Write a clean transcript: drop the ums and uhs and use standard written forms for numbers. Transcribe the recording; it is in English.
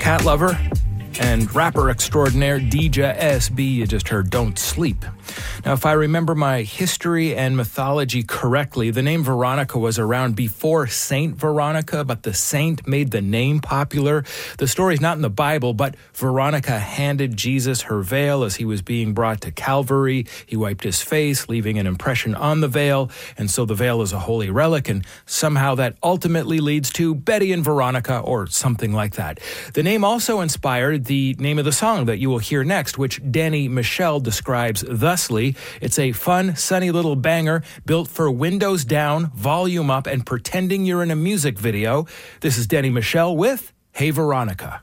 cat lover and rapper extraordinaire Deeja S.B. You just heard Don't Sleep. Now, if I remember my history and mythology correctly, the name Veronica was around before Saint Veronica, but the saint made the name popular. The story's not in the Bible, but Veronica handed Jesus her veil as he was being brought to Calvary. He wiped his face, leaving an impression on the veil, and so the veil is a holy relic, and somehow that ultimately leads to Betty and Veronica, or something like that. The name also inspired the name of the song that you will hear next, which Danny Michel describes thusly. It's a fun, sunny little banger built for windows down, volume up, and pretending you're in a music video. This is Danny Michel with Hey Veronica.